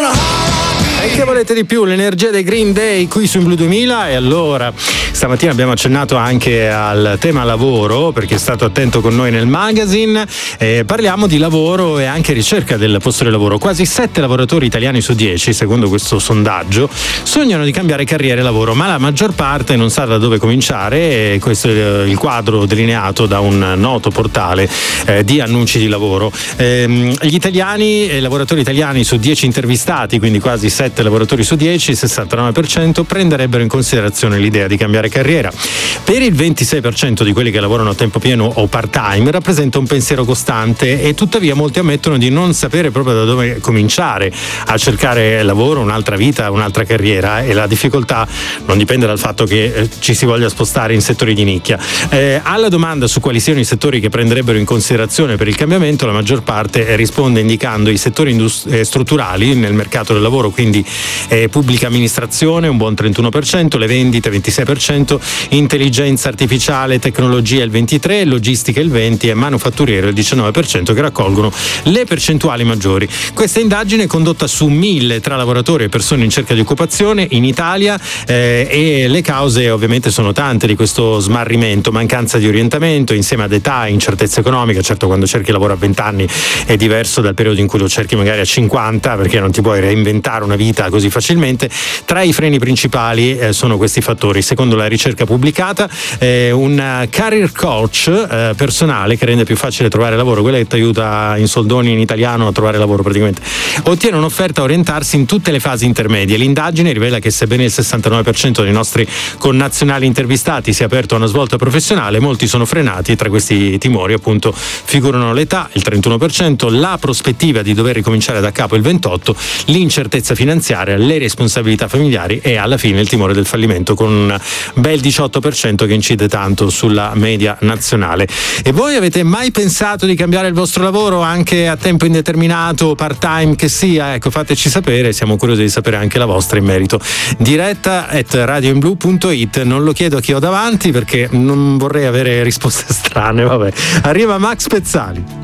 E che volete di più? L'energia dei Green Day qui su In Blue 2000. E allora stamattina abbiamo accennato anche al tema lavoro, perché è stato attento con noi nel magazine. Parliamo di lavoro e anche ricerca del posto di lavoro. Quasi 7 lavoratori italiani su 10, secondo questo sondaggio, sognano di cambiare carriera e lavoro, ma la maggior parte non sa da dove cominciare. E questo è il quadro delineato da un noto portale di annunci di lavoro. Gli italiani, lavoratori italiani su 10 intervistati, quindi quasi 7 lavoratori su 10, il 69%, prenderebbero in considerazione l'idea di cambiare carriera. Per il 26% di quelli che lavorano a tempo pieno o part-time rappresenta un pensiero costante, e tuttavia molti ammettono di non sapere proprio da dove cominciare a cercare lavoro, un'altra vita, un'altra carriera, e la difficoltà non dipende dal fatto che ci si voglia spostare in settori di nicchia. Alla domanda su quali siano i settori che prenderebbero in considerazione per il cambiamento, la maggior parte risponde indicando i settori strutturali nel mercato del lavoro, quindi pubblica amministrazione un buon 31%, le vendite 26%, intelligenza artificiale, tecnologia il 23%, logistica il 20% e manufatturiero il 19%, che raccolgono le percentuali maggiori. Questa indagine è condotta su 1.000 tra lavoratori e persone in cerca di occupazione in Italia, e le cause ovviamente sono tante di questo smarrimento: mancanza di orientamento insieme ad età, incertezza economica. Certo, quando cerchi lavoro a 20 anni è diverso dal periodo in cui lo cerchi magari a 50, perché non ti puoi reinventare una vita così facilmente. Tra i freni principali sono questi fattori. Secondo la ricerca pubblicata, un career coach personale, che rende più facile trovare lavoro, quello che ti aiuta in soldoni in italiano a trovare lavoro praticamente, ottiene un'offerta a orientarsi in tutte le fasi intermedie. L'indagine rivela che sebbene il 69% dei nostri connazionali intervistati sia aperto a una svolta professionale, molti sono frenati. Tra questi timori appunto figurano l'età, il 31%, la prospettiva di dover ricominciare da capo il 28%, l'incertezza finanziaria, le responsabilità familiari e alla fine il timore del fallimento, con un bel 18% che incide tanto sulla media nazionale. E voi avete mai pensato di cambiare il vostro lavoro, anche a tempo indeterminato, part-time che sia? Ecco, fateci sapere, siamo curiosi di sapere anche la vostra in merito. diretta@radioinblu.it. Non lo chiedo a chi ho davanti perché non vorrei avere risposte strane. Vabbè, arriva Max Pezzali.